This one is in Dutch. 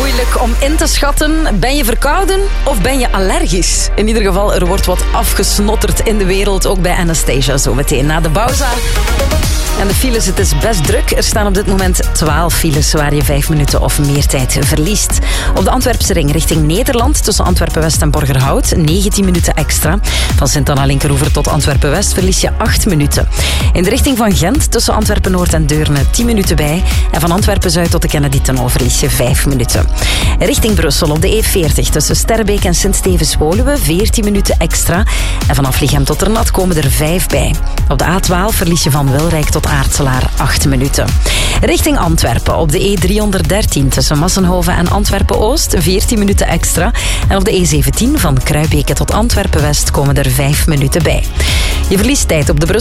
Moeilijk om in te schatten. Ben je verkouden of ben je allergisch? In ieder geval, er wordt wat afgesnotterd in de wereld. Ook bij Anastasia zometeen na de pauze. En de files, het is best druk. Er staan op dit moment 12 files waar je 5 minuten of meer tijd verliest. Op de Antwerpse ring richting Nederland tussen Antwerpen-West en Borgerhout 19 minuten extra. Van Sint-Anna-Linkeroever tot Antwerpen-West verlies je 8 minuten. In de richting van Gent tussen Antwerpen-Noord en Deurne 10 minuten bij. En van Antwerpen-Zuid tot de Kennedy-tunnel verlies je 5 minuten. Richting Brussel op de E40 tussen Sterrebeek en Sint-Stevens-Woluwe 14 minuten extra. En vanaf Liegem tot Ternat komen er 5 bij. Op de A12 verlies je van Wilrijk tot Aartselaar 8 minuten. Richting Antwerpen op de E313 tussen Massenhoven en Antwerpen-Oost 14 minuten extra. En op de E17 van Kruibeke tot Antwerpen-West komen er 5 minuten bij. Je verliest tijd op de